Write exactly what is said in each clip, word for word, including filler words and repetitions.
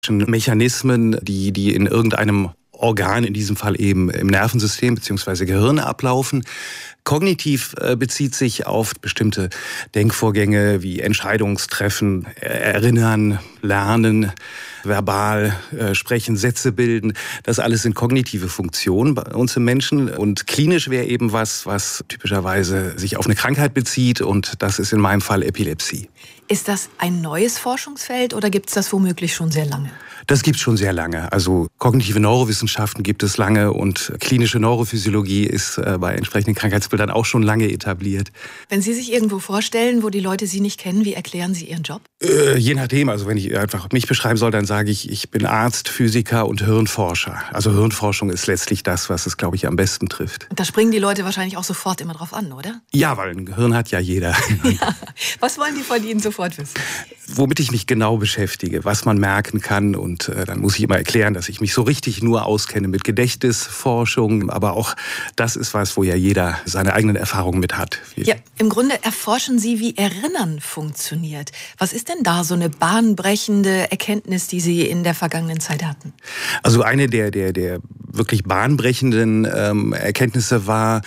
Mechanismen, die, die in irgendeinem Organ, in diesem Fall eben im Nervensystem bzw. Gehirn ablaufen. Kognitiv äh, bezieht sich auf bestimmte Denkvorgänge wie Entscheidungstreffen, Erinnern, Lernen, verbal äh, sprechen, Sätze bilden. Das alles sind kognitive Funktionen bei uns im Menschen. Und klinisch wäre eben was, was typischerweise sich auf eine Krankheit bezieht. Und das ist in meinem Fall Epilepsie. Ist das ein neues Forschungsfeld oder gibt es das womöglich schon sehr lange? Das gibt es schon sehr lange. Also kognitive Neurowissenschaften gibt es lange und klinische Neurophysiologie ist äh, bei entsprechenden Krankheitsbildern auch schon lange etabliert. Wenn Sie sich irgendwo vorstellen, wo die Leute Sie nicht kennen, wie erklären Sie Ihren Job? Äh, je nachdem. Also wenn ich einfach mich beschreiben soll, dann sage ich, ich bin Arzt, Physiker und Hirnforscher. Also Hirnforschung ist letztlich das, was es, glaube ich, am besten trifft. Da springen die Leute wahrscheinlich auch sofort immer drauf an, oder? Ja, weil ein Gehirn hat ja jeder. Ja. Was wollen die von Ihnen sofort wissen? Womit ich mich genau beschäftige, was man merken kann. Und äh, dann muss ich immer erklären, dass ich mich so richtig nur auskenne mit Gedächtnisforschung. Aber auch das ist was, wo ja jeder seine eigenen Erfahrungen mit hat. Ja, im Grunde erforschen Sie, wie Erinnern funktioniert. Was ist denn da so eine bahnbrechende Erkenntnis, die Sie in der vergangenen Zeit hatten? Also eine der, der, der wirklich bahnbrechenden ähm, Erkenntnisse war,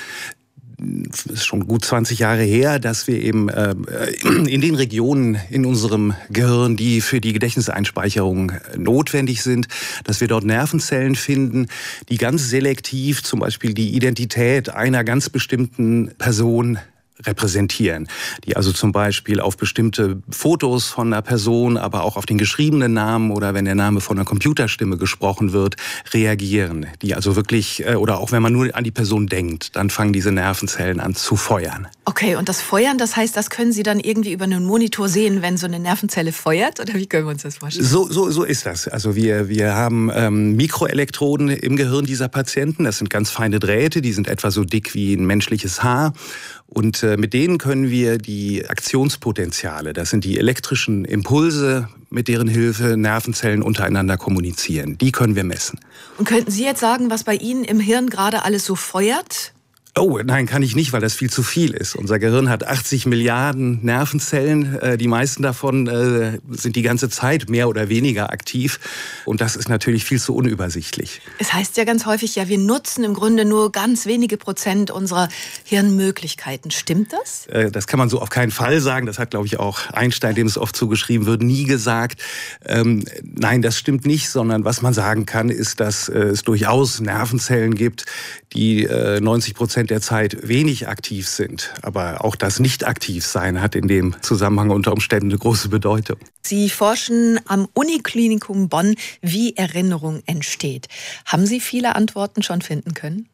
das ist schon gut zwanzig Jahre her, dass wir eben äh, in den Regionen in unserem Gehirn, die für die Gedächtniseinspeicherung notwendig sind, dass wir dort Nervenzellen finden, die ganz selektiv zum Beispiel die Identität einer ganz bestimmten Person repräsentieren, die also zum Beispiel auf bestimmte Fotos von einer Person, aber auch auf den geschriebenen Namen oder wenn der Name von einer Computerstimme gesprochen wird, reagieren. Die also wirklich, oder auch wenn man nur an die Person denkt, dann fangen diese Nervenzellen an zu feuern. Okay, und das Feuern, das heißt, das können Sie dann irgendwie über einen Monitor sehen, wenn so eine Nervenzelle feuert? Oder wie können wir uns das vorstellen? So, so, so ist das. Also wir, wir haben ähm, Mikroelektroden im Gehirn dieser Patienten. Das sind ganz feine Drähte, die sind etwa so dick wie ein menschliches Haar. Und äh, mit denen können wir die Aktionspotenziale, das sind die elektrischen Impulse, mit deren Hilfe Nervenzellen untereinander kommunizieren. Die können wir messen. Und könnten Sie jetzt sagen, was bei Ihnen im Hirn gerade alles so feuert? Oh, nein, kann ich nicht, weil das viel zu viel ist. Unser Gehirn hat achtzig Milliarden Nervenzellen. Die meisten davon sind die ganze Zeit mehr oder weniger aktiv. Und das ist natürlich viel zu unübersichtlich. Es heißt ja ganz häufig, ja, wir nutzen im Grunde nur ganz wenige Prozent unserer Hirnmöglichkeiten. Stimmt das? Das kann man so auf keinen Fall sagen. Das hat, glaube ich, auch Einstein, dem es oft zugeschrieben wird, nie gesagt. Ähm, nein, das stimmt nicht, sondern was man sagen kann, ist, dass es durchaus Nervenzellen gibt, die neunzig Prozent der Zeit wenig aktiv sind. Aber auch das Nicht-Aktiv-Sein hat in dem Zusammenhang unter Umständen eine große Bedeutung. Sie forschen am Uniklinikum Bonn, wie Erinnerung entsteht. Haben Sie viele Antworten schon finden können?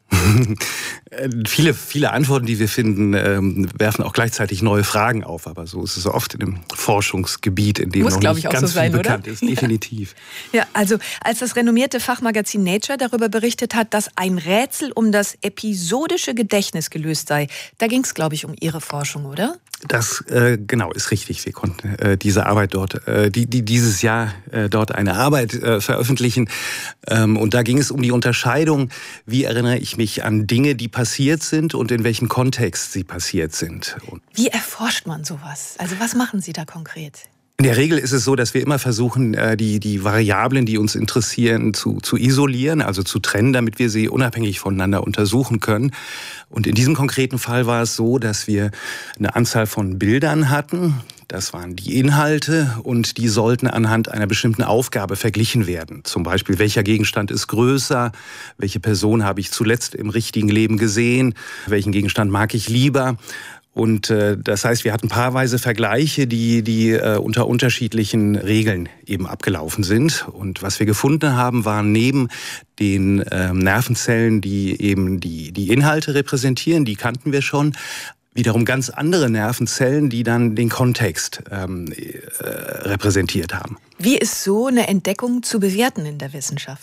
viele, viele Antworten, die wir finden, ähm, werfen auch gleichzeitig neue Fragen auf. Aber so ist es oft in einem Forschungsgebiet, in dem Muss, noch nicht ich, auch ganz so sein, viel bekannt oder? ist. Definitiv. Ja, also als das renommierte Fachmagazin Nature darüber berichtet hat, dass ein Rätsel um das episodische Gedächtnis gelöst sei, da ging es, glaube ich, um Ihre Forschung, oder? Das äh, genau ist richtig. Wir konnten äh, diese Arbeit dort, äh, die, die dieses Jahr äh, dort eine Arbeit äh, veröffentlichen. Ähm, und da ging es um die Unterscheidung, wie erinnere ich mich an Dinge, die passiert sind und in welchem Kontext sie passiert sind. Und wie erforscht man sowas? Also was machen Sie da konkret? In der Regel ist es so, dass wir immer versuchen, die, die Variablen, die uns interessieren, zu, zu isolieren, also zu trennen, damit wir sie unabhängig voneinander untersuchen können. Und in diesem konkreten Fall war es so, dass wir eine Anzahl von Bildern hatten. Das waren die Inhalte und die sollten anhand einer bestimmten Aufgabe verglichen werden. Zum Beispiel, welcher Gegenstand ist größer, welche Person habe ich zuletzt im richtigen Leben gesehen, welchen Gegenstand mag ich lieber. Und äh, das heißt, wir hatten paarweise Vergleiche, die, die äh, unter unterschiedlichen Regeln eben abgelaufen sind. Und was wir gefunden haben, waren neben den äh, Nervenzellen, die eben die, die Inhalte repräsentieren, die kannten wir schon, wiederum ganz andere Nervenzellen, die dann den Kontext ähm, äh, repräsentiert haben. Wie ist so eine Entdeckung zu bewerten in der Wissenschaft?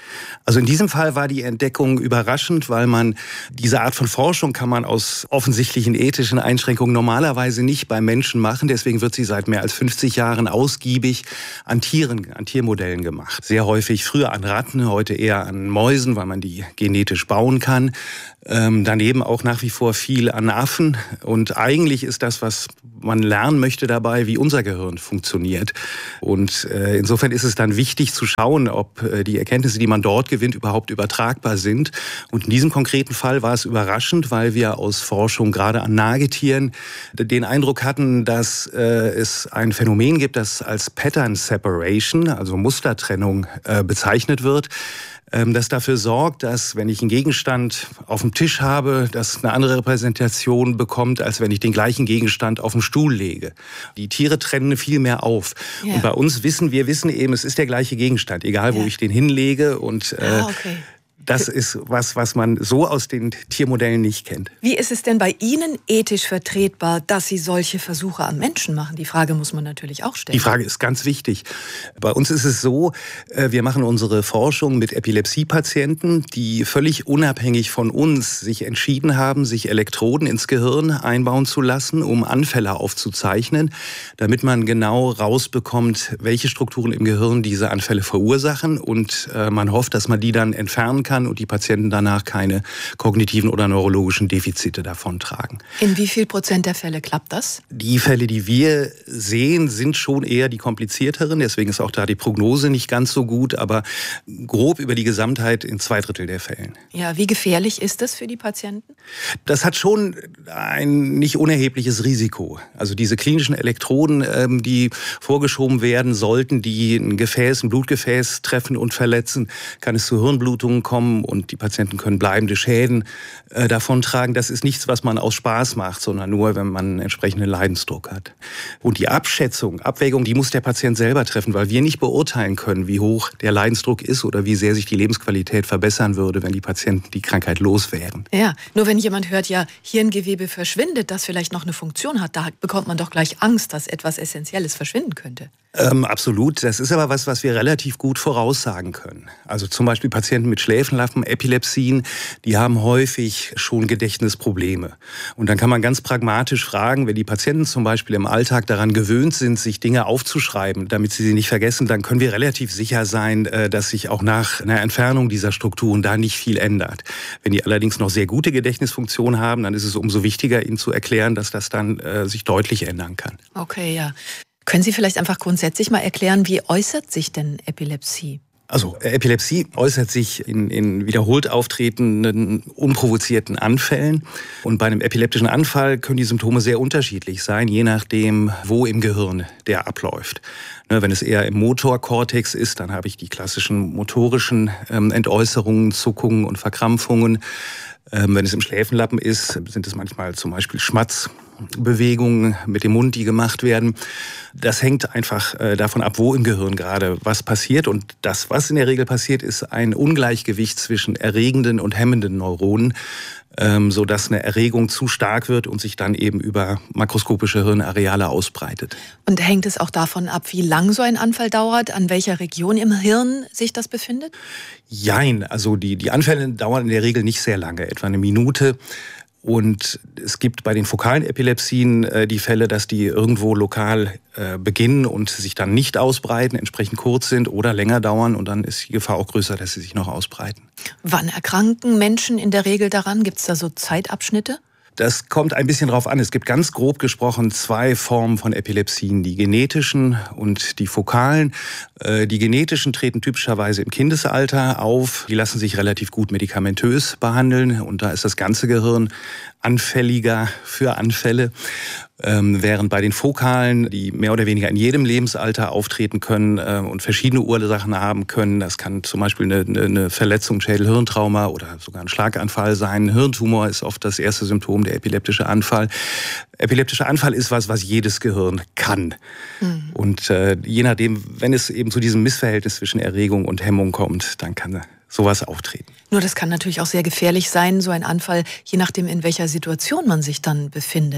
Also in diesem Fall war die Entdeckung überraschend, weil man diese Art von Forschung kann man aus offensichtlichen ethischen Einschränkungen normalerweise nicht beim Menschen machen. Deswegen wird sie seit mehr als fünfzig Jahren ausgiebig an Tieren, an Tiermodellen gemacht. Sehr häufig früher an Ratten, heute eher an Mäusen, weil man die genetisch bauen kann. Ähm, daneben auch nach wie vor viel an Affen. Und eigentlich ist das, was man lernen möchte dabei, wie unser Gehirn funktioniert. Und äh, insofern ist es dann wichtig zu schauen, ob äh, die Erkenntnisse, die man dort gewinnt, überhaupt übertragbar sind. Und in diesem konkreten Fall war es überraschend, weil wir aus Forschung gerade an Nagetieren den Eindruck hatten, dass äh, es ein Phänomen gibt, das als Pattern Separation, also Mustertrennung, äh, bezeichnet wird. Das dafür sorgt, dass wenn ich einen Gegenstand auf dem Tisch habe, das eine andere Repräsentation bekommt, als wenn ich den gleichen Gegenstand auf den Stuhl lege. Die Tiere trennen viel mehr auf. Ja. Und bei uns wissen wir wissen eben, es ist der gleiche Gegenstand, egal wo ja. ich den hinlege. Und äh, ah, okay. Das ist was, was man so aus den Tiermodellen nicht kennt. Wie ist es denn bei Ihnen ethisch vertretbar, dass Sie solche Versuche am Menschen machen? Die Frage muss man natürlich auch stellen. Die Frage ist ganz wichtig. Bei uns ist es so, wir machen unsere Forschung mit Epilepsiepatienten, die völlig unabhängig von uns sich entschieden haben, sich Elektroden ins Gehirn einbauen zu lassen, um Anfälle aufzuzeichnen, damit man genau rausbekommt, welche Strukturen im Gehirn diese Anfälle verursachen. Und man hofft, dass man die dann entfernen kann und die Patienten danach keine kognitiven oder neurologischen Defizite davontragen. In wie viel Prozent der Fälle klappt das? Die Fälle, die wir sehen, sind schon eher die komplizierteren. Deswegen ist auch da die Prognose nicht ganz so gut, aber grob über die Gesamtheit in zwei Drittel der Fällen. Ja, wie gefährlich ist das für die Patienten? Das hat schon ein nicht unerhebliches Risiko. Also diese klinischen Elektroden, die vorgeschoben werden sollten, die ein Gefäß, ein Blutgefäß treffen und verletzen, kann es zu Hirnblutungen kommen und die Patienten können bleibende Schäden äh, davontragen. Das ist nichts, was man aus Spaß macht, sondern nur, wenn man einen entsprechenden Leidensdruck hat. Und die Abschätzung, Abwägung, die muss der Patient selber treffen, weil wir nicht beurteilen können, wie hoch der Leidensdruck ist oder wie sehr sich die Lebensqualität verbessern würde, wenn die Patienten die Krankheit los wären. Ja, nur wenn jemand hört, ja, Hirngewebe verschwindet, das vielleicht noch eine Funktion hat, da bekommt man doch gleich Angst, dass etwas Essentielles verschwinden könnte. Ähm, absolut. Das ist aber was, was wir relativ gut voraussagen können. Also zum Beispiel Patienten mit Schläfenlappen, Epilepsien, die haben häufig schon Gedächtnisprobleme. Und dann kann man ganz pragmatisch fragen, wenn die Patienten zum Beispiel im Alltag daran gewöhnt sind, sich Dinge aufzuschreiben, damit sie sie nicht vergessen, dann können wir relativ sicher sein, dass sich auch nach einer Entfernung dieser Strukturen da nicht viel ändert. Wenn die allerdings noch sehr gute Gedächtnisfunktion haben, dann ist es umso wichtiger, ihnen zu erklären, dass das dann äh, sich deutlich ändern kann. Okay, ja. Können Sie vielleicht einfach grundsätzlich mal erklären, wie äußert sich denn Epilepsie? Also Epilepsie äußert sich in, in wiederholt auftretenden, unprovozierten Anfällen. Und bei einem epileptischen Anfall können die Symptome sehr unterschiedlich sein, je nachdem, wo im Gehirn der abläuft. Ne, wenn es eher im Motorkortex ist, dann habe ich die klassischen motorischen ähm, Entäußerungen, Zuckungen und Verkrampfungen. Ähm, wenn es im Schläfenlappen ist, sind es manchmal zum Beispiel Schmatzbewegungen mit dem Mund, die gemacht werden. Das hängt einfach äh, davon ab, wo im Gehirn gerade was passiert. Und das, was in der Regel passiert, ist ein Ungleichgewicht zwischen erregenden und hemmenden Neuronen, ähm, sodass eine Erregung zu stark wird und sich dann eben über makroskopische Hirnareale ausbreitet. Und hängt es auch davon ab, wie lang so ein Anfall dauert, an welcher Region im Hirn sich das befindet? Jein, also die, die Anfälle dauern in der Regel nicht sehr lange, etwa eine Minute. Und es gibt bei den fokalen Epilepsien äh, die Fälle, dass die irgendwo lokal äh, beginnen und sich dann nicht ausbreiten, entsprechend kurz sind oder länger dauern. Und dann ist die Gefahr auch größer, dass sie sich noch ausbreiten. Wann erkranken Menschen in der Regel daran? Gibt es da so Zeitabschnitte? Das kommt ein bisschen drauf an. Es gibt ganz grob gesprochen zwei Formen von Epilepsien, die genetischen und die fokalen. Die genetischen treten typischerweise im Kindesalter auf. Die lassen sich relativ gut medikamentös behandeln und da ist das ganze Gehirn anfälliger für Anfälle. Ähm, während bei den Fokalen, die mehr oder weniger in jedem Lebensalter auftreten können äh, und verschiedene Ursachen haben können, das kann zum Beispiel eine, eine Verletzung, Schädel-Hirntrauma oder sogar ein Schlaganfall sein. Ein Hirntumor ist oft das erste Symptom, der epileptische Anfall. Epileptischer Anfall ist was, was jedes Gehirn kann. Mhm. Und äh, je nachdem, wenn es eben zu diesem Missverhältnis zwischen Erregung und Hemmung kommt, dann kann sowas auftreten. Nur das kann natürlich auch sehr gefährlich sein, so ein Anfall, je nachdem, in welcher Situation man sich dann befindet.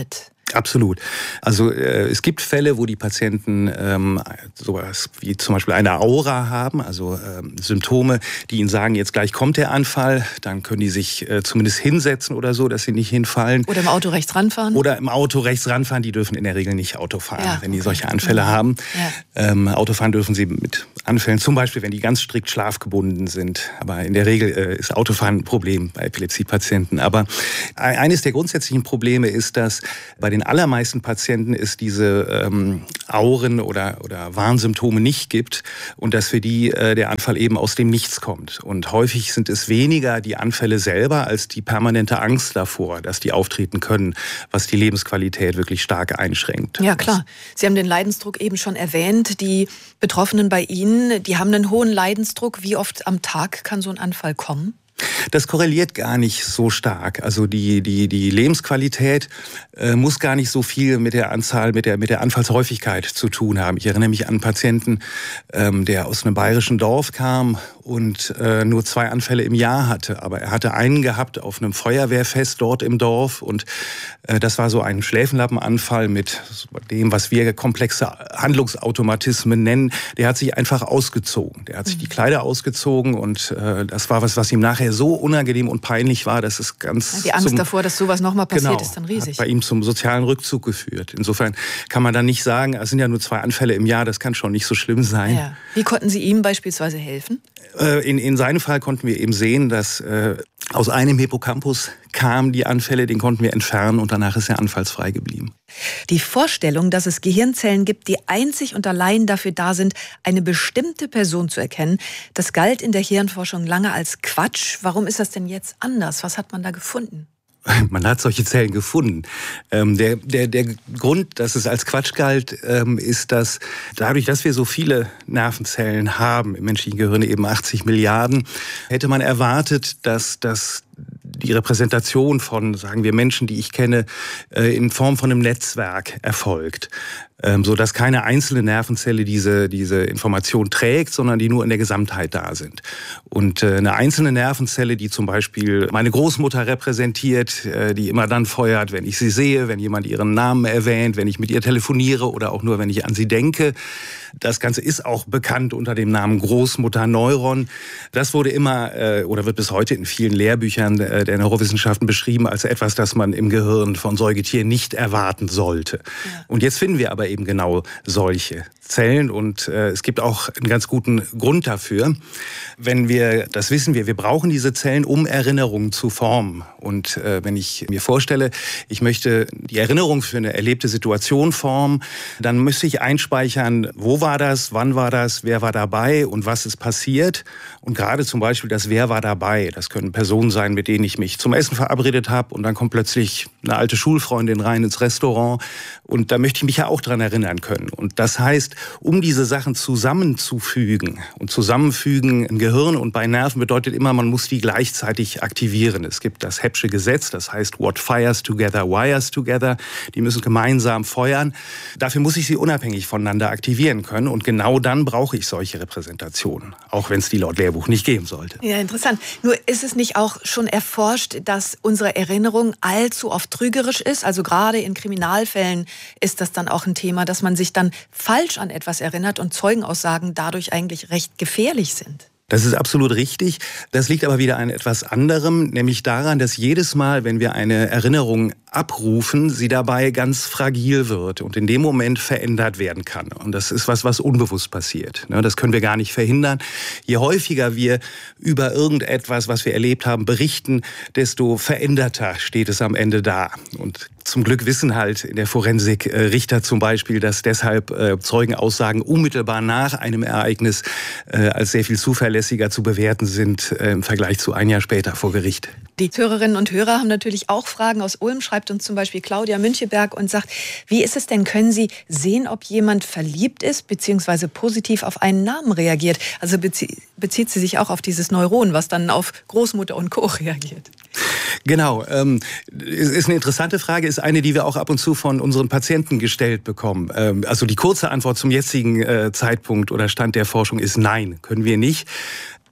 Absolut. Also äh, es gibt Fälle, wo die Patienten ähm, sowas wie zum Beispiel eine Aura haben, also ähm, Symptome, die ihnen sagen, jetzt gleich kommt der Anfall. Dann können die sich äh, zumindest hinsetzen oder so, dass sie nicht hinfallen. Oder im Auto rechts ranfahren. Oder im Auto rechts ranfahren. Die dürfen in der Regel nicht Auto fahren, ja, wenn die okay. solche Anfälle mhm. haben. Ja. Ähm, Autofahren dürfen sie mit Anfällen, zum Beispiel, wenn die ganz strikt schlafgebunden sind. Aber in der Regel äh, ist Autofahren ein Problem bei Epilepsiepatienten. Aber eines der grundsätzlichen Probleme ist, dass bei den allermeisten Patienten es diese ähm, Auren oder, oder Warnsymptome nicht gibt und dass für die äh, der Anfall eben aus dem Nichts kommt. Und häufig sind es weniger die Anfälle selber als die permanente Angst davor, dass die auftreten können, was die Lebensqualität wirklich stark einschränkt. Ja, klar. Sie haben den Leidensdruck eben schon erwähnt. Die Betroffenen bei Ihnen, die haben einen hohen Leidensdruck. Wie oft am Tag kann so ein Anfall kommen? Das korreliert gar nicht so stark. Also die, die, die Lebensqualität äh, muss gar nicht so viel mit der Anzahl, mit der, mit der Anfallshäufigkeit zu tun haben. Ich erinnere mich an einen Patienten, ähm, der aus einem bayerischen Dorf kam und äh, nur zwei Anfälle im Jahr hatte. Aber er hatte einen gehabt auf einem Feuerwehrfest dort im Dorf und äh, das war so ein Schläfenlappenanfall mit dem, was wir komplexe Handlungsautomatismen nennen. Der hat sich einfach ausgezogen. Der hat sich die Kleider ausgezogen und äh, das war was, was ihm nachher so unangenehm und peinlich war, dass es ganz... Die Angst zum, davor, dass sowas nochmal passiert, genau, ist dann riesig. Hat bei ihm zum sozialen Rückzug geführt. Insofern kann man dann nicht sagen, es sind ja nur zwei Anfälle im Jahr, das kann schon nicht so schlimm sein. Ja. Wie konnten Sie ihm beispielsweise helfen? In, in seinem Fall konnten wir eben sehen, dass äh, aus einem Hippocampus kamen die Anfälle, den konnten wir entfernen und danach ist er anfallsfrei geblieben. Die Vorstellung, dass es Gehirnzellen gibt, die einzig und allein dafür da sind, eine bestimmte Person zu erkennen, das galt in der Hirnforschung lange als Quatsch. Warum ist das denn jetzt anders? Was hat man da gefunden? Man hat solche Zellen gefunden. Ähm, der, der, der Grund, dass es als Quatsch galt, ähm, ist, dass dadurch, dass wir so viele Nervenzellen haben, im menschlichen Gehirn eben achtzig Milliarden, hätte man erwartet, dass das die Repräsentation von, sagen wir, Menschen, die ich kenne, in Form von einem Netzwerk erfolgt. So dass keine einzelne Nervenzelle diese, diese Information trägt, sondern die nur in der Gesamtheit da sind. Und eine einzelne Nervenzelle, die zum Beispiel meine Großmutter repräsentiert, die immer dann feuert, wenn ich sie sehe, wenn jemand ihren Namen erwähnt, wenn ich mit ihr telefoniere oder auch nur, wenn ich an sie denke. Das Ganze ist auch bekannt unter dem Namen Großmutterneuron. Das wurde immer oder wird bis heute in vielen Lehrbüchern der Neurowissenschaften beschrieben als etwas, das man im Gehirn von Säugetieren nicht erwarten sollte. Ja. Und jetzt finden wir aber eben genau solche Zellen und äh, es gibt auch einen ganz guten Grund dafür. Wenn wir, das wissen wir, wir brauchen diese Zellen, um Erinnerungen zu formen. Und äh, wenn ich mir vorstelle, ich möchte die Erinnerung für eine erlebte Situation formen, dann müsste ich einspeichern, wo war das, wann war das, wer war dabei und was ist passiert. Und gerade zum Beispiel das Wer war dabei, das können Personen sein, mit denen ich mich zum Essen verabredet habe und dann kommt plötzlich eine alte Schulfreundin rein ins Restaurant und da möchte ich mich ja auch dran erinnern können. Und das heißt, um diese Sachen zusammenzufügen und zusammenfügen im Gehirn und bei Nerven bedeutet immer, man muss die gleichzeitig aktivieren. Es gibt das Hebbsche Gesetz, das heißt, what fires together, wires together. Die müssen gemeinsam feuern. Dafür muss ich sie unabhängig voneinander aktivieren können und genau dann brauche ich solche Repräsentationen, auch wenn es die laut Lehrbuch nicht geben sollte. Ja, interessant. Nur ist es nicht auch schon erforscht, dass unsere Erinnerung allzu oft trügerisch ist? Also gerade in Kriminalfällen ist das dann auch ein Thema, dass man sich dann falsch an etwas erinnert und Zeugenaussagen dadurch eigentlich recht gefährlich sind. Das ist absolut richtig. Das liegt aber wieder an etwas anderem, nämlich daran, dass jedes Mal, wenn wir eine Erinnerung abrufen, sie dabei ganz fragil wird und in dem Moment verändert werden kann. Und das ist was, was unbewusst passiert. Das können wir gar nicht verhindern. Je häufiger wir über irgendetwas, was wir erlebt haben, berichten, desto veränderter steht es am Ende da. Und zum Glück wissen halt in der Forensik äh, Richter zum Beispiel, dass deshalb äh, Zeugenaussagen unmittelbar nach einem Ereignis äh, als sehr viel zuverlässiger zu bewerten sind äh, im Vergleich zu ein Jahr später vor Gericht. Die Hörerinnen und Hörer haben natürlich auch Fragen aus Ulm, schreibt uns zum Beispiel Claudia Müncheberg und sagt, wie ist es denn, können Sie sehen, ob jemand verliebt ist bzw. positiv auf einen Namen reagiert? Also bezie- bezieht sie sich auch auf dieses Neuron, was dann auf Großmutter und Co. reagiert? Genau, ähm, ist eine interessante Frage, ist eine, die wir auch ab und zu von unseren Patienten gestellt bekommen. Ähm, also die kurze Antwort zum jetzigen äh, Zeitpunkt oder Stand der Forschung ist nein, können wir nicht.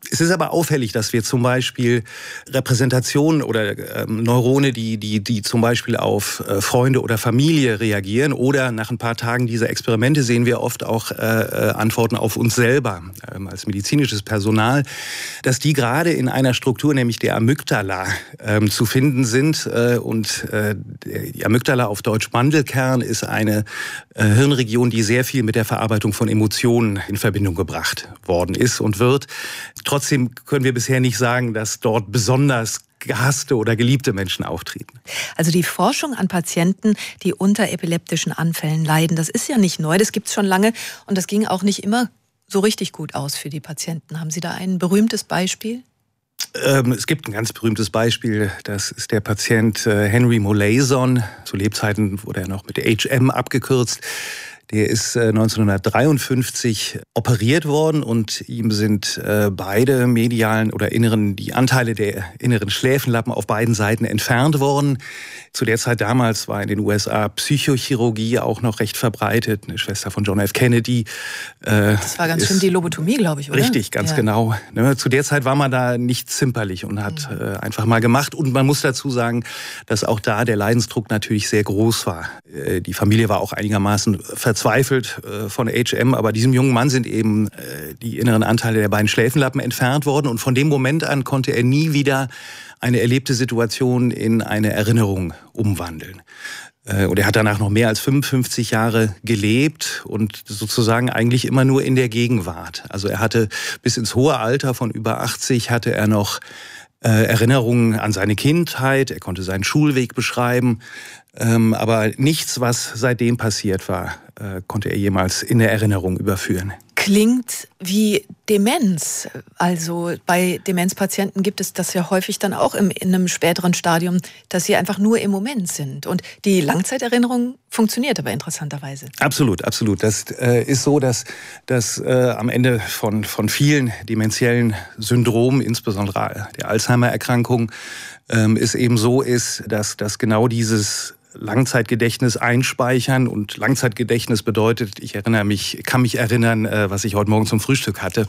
Es ist aber auffällig, dass wir zum Beispiel Repräsentationen oder ähm, Neurone, die, die, die zum Beispiel auf äh, Freunde oder Familie reagieren oder nach ein paar Tagen dieser Experimente sehen wir oft auch äh, äh, Antworten auf uns selber ähm, als medizinisches Personal, dass die gerade in einer Struktur, nämlich der Amygdala, ähm, zu finden sind. Äh, und äh, die Amygdala, auf Deutsch Mandelkern, ist eine äh, Hirnregion, die sehr viel mit der Verarbeitung von Emotionen in Verbindung gebracht worden ist und wird. Trotzdem können wir bisher nicht sagen, dass dort besonders gehasste oder geliebte Menschen auftreten. Also die Forschung an Patienten, die unter epileptischen Anfällen leiden, das ist ja nicht neu, das gibt es schon lange und das ging auch nicht immer so richtig gut aus für die Patienten. Haben Sie da ein berühmtes Beispiel? Ähm, es gibt ein ganz berühmtes Beispiel, das ist der Patient äh, Henry Molaison. Zu Lebzeiten wurde er noch mit H M abgekürzt. Der ist äh, neunzehnhundertdreiundfünfzig operiert worden und ihm sind äh, beide medialen oder inneren, die Anteile der inneren Schläfenlappen auf beiden Seiten entfernt worden. Zu der Zeit damals war in den U S A Psychochirurgie auch noch recht verbreitet. Eine Schwester von John F. Kennedy. Äh, das war ganz schlimm die Lobotomie, glaube ich, oder? Richtig, ganz ja. genau. Zu der Zeit war man da nicht zimperlich und hat mhm. äh, einfach mal gemacht. Und man muss dazu sagen, dass auch da der Leidensdruck natürlich sehr groß war. Äh, die Familie war auch einigermaßen verzweifelt äh, von H M, aber diesem jungen Mann sind eben äh, die inneren Anteile der beiden Schläfenlappen entfernt worden. Und von dem Moment an konnte er nie wieder eine erlebte Situation in eine Erinnerung umwandeln. Und er hat danach noch mehr als fünfundfünfzig Jahre gelebt und sozusagen eigentlich immer nur in der Gegenwart. Also er hatte bis ins hohe Alter von über achtzig hatte er noch äh, Erinnerungen an seine Kindheit. Er konnte seinen Schulweg beschreiben. Ähm, aber nichts, was seitdem passiert war, äh, konnte er jemals in der Erinnerung überführen. Klingt wie Demenz. Also bei Demenzpatienten gibt es das ja häufig dann auch im, in einem späteren Stadium, dass sie einfach nur im Moment sind. Und die Langzeiterinnerung funktioniert aber interessanterweise. Absolut, absolut. Das äh, ist so, dass, dass äh, am Ende von, von vielen dementiellen Syndromen, insbesondere der Alzheimer-Erkrankung, ähm, es eben so ist, dass, dass genau dieses Langzeitgedächtnis einspeichern und Langzeitgedächtnis bedeutet, ich erinnere mich, kann mich erinnern, was ich heute Morgen zum Frühstück hatte.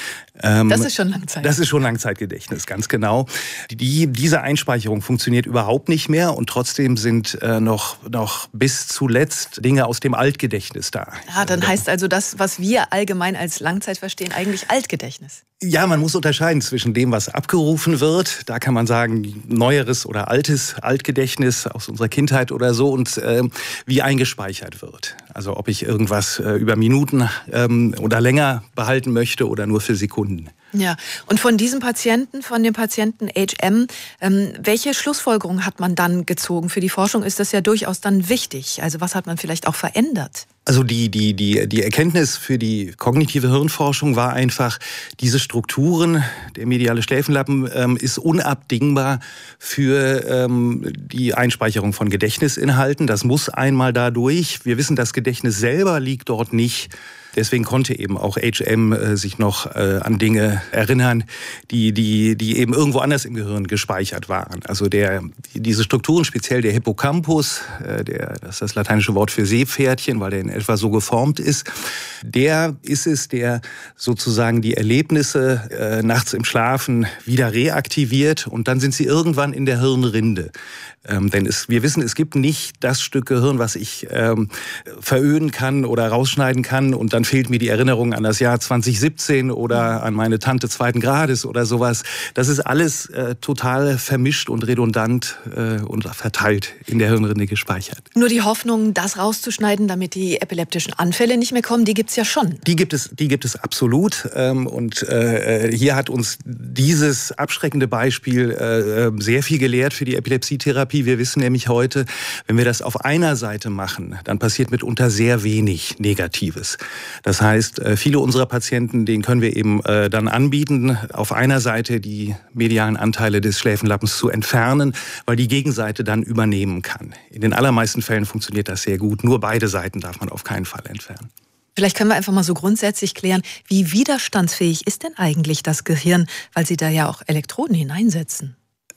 Das ist schon Langzeit. Das ist schon Langzeitgedächtnis, ganz genau. Die, diese Einspeicherung funktioniert überhaupt nicht mehr und trotzdem sind äh, noch, noch bis zuletzt Dinge aus dem Altgedächtnis da. Ja, dann heißt also das, was wir allgemein als Langzeit verstehen, eigentlich Altgedächtnis. Ja, man muss unterscheiden zwischen dem, was abgerufen wird. Da kann man sagen, neueres oder altes Altgedächtnis aus unserer Kindheit oder so und äh, wie eingespeichert wird. Also ob ich irgendwas äh, über Minuten ähm, oder länger behalten möchte oder nur für Sekunden. Ja, und von diesem Patienten, von dem Patienten H M, ähm, welche Schlussfolgerungen hat man dann gezogen? Für die Forschung ist das ja durchaus dann wichtig. Also was hat man vielleicht auch verändert? Also die, die, die, die Erkenntnis für die kognitive Hirnforschung war einfach, diese Strukturen, der mediale Schläfenlappen, ähm, ist unabdingbar für ähm, die Einspeicherung von Gedächtnisinhalten. Das muss einmal dadurch. Wir wissen, das Gedächtnis selber liegt dort nicht. Deswegen konnte eben auch H M äh, sich noch äh, an Dinge erinnern, die, die, die eben irgendwo anders im Gehirn gespeichert waren. Also der, diese Strukturen, speziell der Hippocampus, äh, der, das ist das lateinische Wort für Seepferdchen, weil der in etwa so geformt ist, der ist es, der sozusagen die Erlebnisse äh, nachts im Schlafen wieder reaktiviert und dann sind sie irgendwann in der Hirnrinde. Ähm, denn es, wir wissen, es gibt nicht das Stück Gehirn, was ich ähm, veröden kann oder rausschneiden kann und dann fehlt mir die Erinnerung an das Jahr zwanzig siebzehn oder an meine Tante zweiten Grades oder sowas. Das ist alles äh, total vermischt und redundant äh, und verteilt in der Hirnrinde gespeichert. Nur die Hoffnung, das rauszuschneiden, damit die epileptischen Anfälle nicht mehr kommen, die gibt es ja schon. Die gibt es, die gibt es absolut. Ähm, und äh, hier hat uns dieses abschreckende Beispiel äh, sehr viel gelehrt für die Epilepsietherapie. Wir wissen nämlich heute, wenn wir das auf einer Seite machen, dann passiert mitunter sehr wenig Negatives. Das heißt, viele unserer Patienten, denen können wir eben dann anbieten, auf einer Seite die medialen Anteile des Schläfenlappens zu entfernen, weil die Gegenseite dann übernehmen kann. In den allermeisten Fällen funktioniert das sehr gut. Nur beide Seiten darf man auf keinen Fall entfernen. Vielleicht können wir einfach mal so grundsätzlich klären, wie widerstandsfähig ist denn eigentlich das Gehirn, weil Sie da ja auch Elektroden hineinsetzen?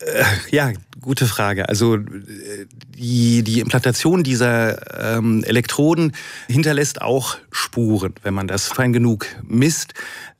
Ja, gute Frage. Also die, die Implantation dieser ähm, Elektroden hinterlässt auch Spuren, wenn man das fein genug misst.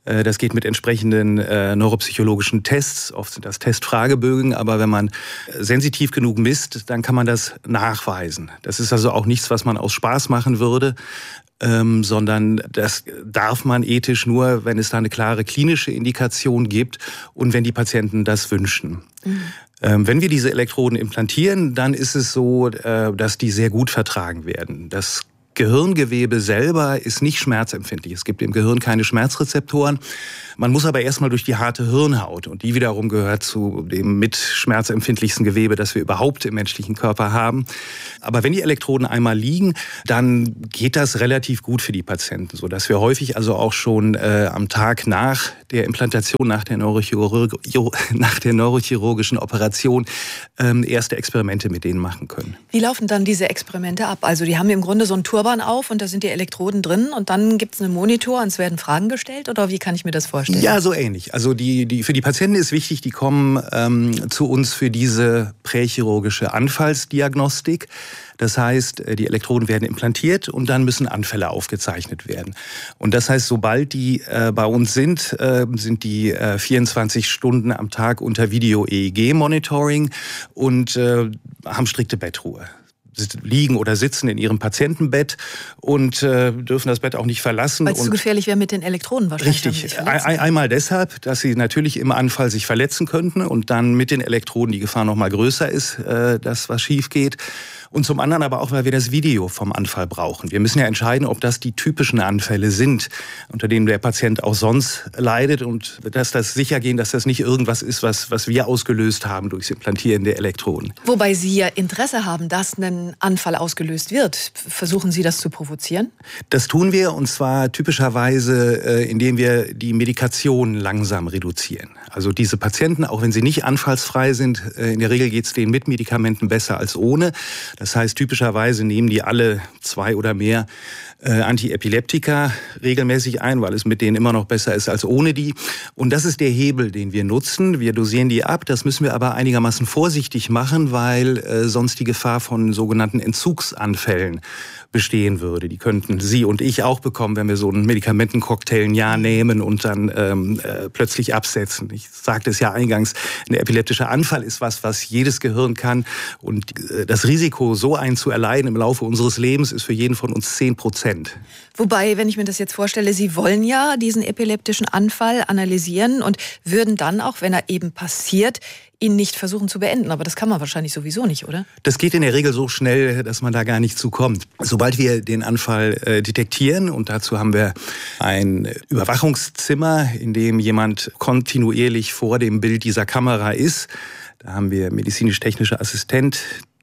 Das geht mit entsprechenden äh, neuropsychologischen Tests, oft sind das Testfragebögen, aber wenn man sensitiv genug misst, dann kann man das nachweisen. Das ist also auch nichts, was man aus Spaß machen würde, ähm, sondern das darf man ethisch nur, wenn es da eine klare klinische Indikation gibt und wenn die Patienten das wünschen. Mhm. Ähm, wenn wir diese Elektroden implantieren, dann ist es so, äh, dass die sehr gut vertragen werden. Das Gehirngewebe selber ist nicht schmerzempfindlich. Es gibt im Gehirn keine Schmerzrezeptoren. Man muss aber erstmal durch die harte Hirnhaut und die wiederum gehört zu dem mit schmerzempfindlichsten Gewebe, das wir überhaupt im menschlichen Körper haben. Aber wenn die Elektroden einmal liegen, dann geht das relativ gut für die Patienten, sodass wir häufig also auch schon äh, am Tag nach der Implantation, nach der, Neurochirurg- nach der neurochirurgischen Operation ähm, erste Experimente mit denen machen können. Wie laufen dann diese Experimente ab? Also die haben im Grunde so einen Turban auf und da sind die Elektroden drin und dann gibt es einen Monitor und es werden Fragen gestellt oder wie kann ich mir das vorstellen? Ja, so ähnlich. Also die, die, für die Patienten ist wichtig, die kommen ähm, zu uns für diese prächirurgische Anfallsdiagnostik. Das heißt, die Elektroden werden implantiert und dann müssen Anfälle aufgezeichnet werden. Und das heißt, sobald die äh, bei uns sind, äh, sind die äh, vierundzwanzig Stunden am Tag unter Video-E E G-Monitoring und äh, haben strikte Bettruhe. Liegen oder sitzen in ihrem Patientenbett und äh, dürfen das Bett auch nicht verlassen. Weil es zu gefährlich wäre mit den Elektroden wahrscheinlich. Richtig. Ein, einmal deshalb, dass sie natürlich im Anfall sich verletzen könnten und dann mit den Elektroden die Gefahr noch mal größer ist, äh, dass was schief geht. Und zum anderen aber auch, weil wir das Video vom Anfall brauchen. Wir müssen ja entscheiden, ob das die typischen Anfälle sind, unter denen der Patient auch sonst leidet und dass das sicher gehen, dass das nicht irgendwas ist, was, was wir ausgelöst haben durchs Implantieren der Elektroden. Wobei Sie ja Interesse haben, dass ein Anfall ausgelöst wird. Versuchen Sie das zu provozieren? Das tun wir und zwar typischerweise, äh, indem wir die Medikation langsam reduzieren. Also diese Patienten, auch wenn sie nicht anfallsfrei sind, äh, in der Regel geht es denen mit Medikamenten besser als ohne. Das heißt, typischerweise nehmen die alle zwei oder mehr äh, Antiepileptika regelmäßig ein, weil es mit denen immer noch besser ist als ohne die. Und das ist der Hebel, den wir nutzen. Wir dosieren die ab. Das müssen wir aber einigermaßen vorsichtig machen, weil äh, sonst die Gefahr von sogenannten Entzugsanfällen bestehen würde. Die könnten Sie und ich auch bekommen, wenn wir so einen Medikamentencocktail ein Jahr nehmen und dann ähm, äh, plötzlich absetzen. Ich sagte es ja eingangs, ein epileptischer Anfall ist was, was jedes Gehirn kann. Und äh, das Risiko, so einen zu erleiden im Laufe unseres Lebens, ist für jeden von uns zehn Prozent. Wobei, wenn ich mir das jetzt vorstelle, Sie wollen ja diesen epileptischen Anfall analysieren und würden dann auch, wenn er eben passiert, ihn nicht versuchen zu beenden. Aber das kann man wahrscheinlich sowieso nicht, oder? Das geht in der Regel so schnell, dass man da gar nicht zukommt. Sobald wir den Anfall äh, detektieren, und dazu haben wir ein Überwachungszimmer, in dem jemand kontinuierlich vor dem Bild dieser Kamera ist, da haben wir medizinisch-technische Assistent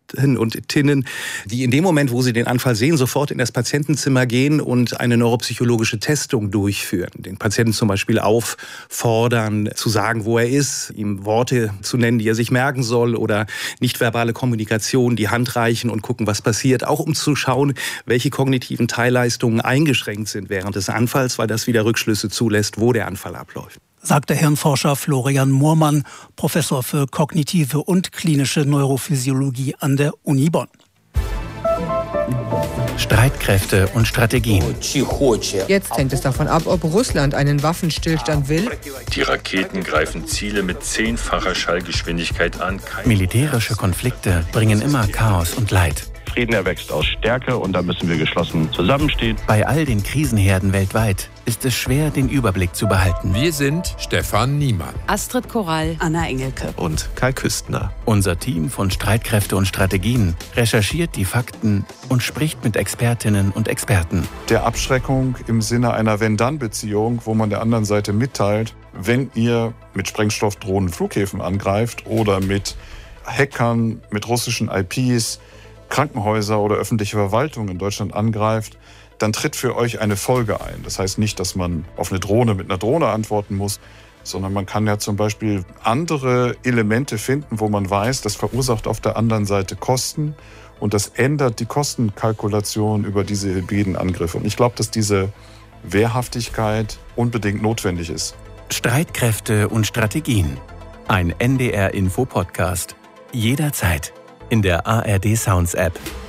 und Tinnen, die in dem Moment, wo sie den Anfall sehen, sofort in das Patientenzimmer gehen und eine neuropsychologische Testung durchführen. Den Patienten zum Beispiel auffordern, zu sagen, wo er ist, ihm Worte zu nennen, die er sich merken soll oder nichtverbale Kommunikation, die Hand reichen und gucken, was passiert. Auch um zu schauen, welche kognitiven Teilleistungen eingeschränkt sind während des Anfalls, weil das wieder Rückschlüsse zulässt, wo der Anfall abläuft. Sagt der Hirnforscher Florian Moormann, Professor für kognitive und klinische Neurophysiologie an der Uni Bonn. Streitkräfte und Strategien. Jetzt hängt es davon ab, ob Russland einen Waffenstillstand will. Die Raketen greifen Ziele mit zehnfacher Schallgeschwindigkeit an. Militärische Konflikte bringen immer Chaos und Leid. Frieden erwächst aus Stärke und da müssen wir geschlossen zusammenstehen. Bei all den Krisenherden weltweit ist es schwer, den Überblick zu behalten. Wir sind Stefan Niemann, Astrid Korall, Anna Engelke und Kai Küstner. Unser Team von Streitkräfte und Strategien recherchiert die Fakten und spricht mit Expertinnen und Experten. Der Abschreckung im Sinne einer Wenn-Dann-Beziehung, wo man der anderen Seite mitteilt, wenn ihr mit Sprengstoffdrohnen Flughäfen angreift oder mit Hackern, mit russischen I Ps, Krankenhäuser oder öffentliche Verwaltung in Deutschland angreift, dann tritt für euch eine Folge ein. Das heißt nicht, dass man auf eine Drohne mit einer Drohne antworten muss, sondern man kann ja zum Beispiel andere Elemente finden, wo man weiß, das verursacht auf der anderen Seite Kosten und das ändert die Kostenkalkulation über diese hybriden Angriffe. Und ich glaube, dass diese Wehrhaftigkeit unbedingt notwendig ist. Streitkräfte und Strategien. Ein N D R-Info-Podcast. Jederzeit. In der A R D Sounds App.